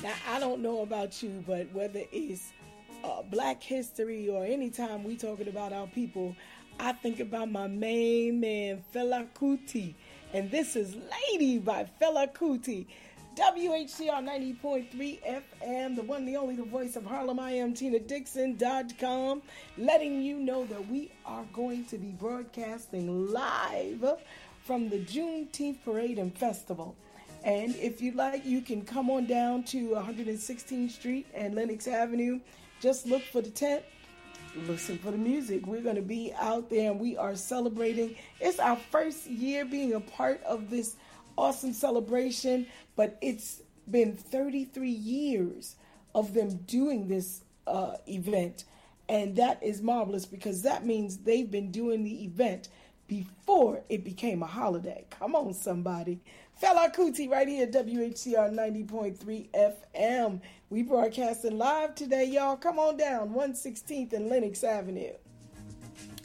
Now, I don't know about you, but whether it's Black History or anytime we talking about our people, I think about my main man, Fela Kuti. And this is Lady by Fela Kuti. WHCR 90.3 FM, the one, the only, the voice of Harlem. I am TinaDixon.com, letting you know that we are going to be broadcasting live from the Juneteenth Parade and Festival. And if you like, you can come on down to 116th Street and Lenox Avenue. Just look for the tent, listen for the music. We're going to be out there and we are celebrating. It's our first year being a part of this awesome celebration, but it's been 33 years of them doing this event. And that is marvelous because that means they've been doing the event before it became a holiday. Come on, somebody. Fela Kuti right here at WHCR 90.3 FM. We broadcasting live today, y'all. Come on down, 116th and Lenox Avenue.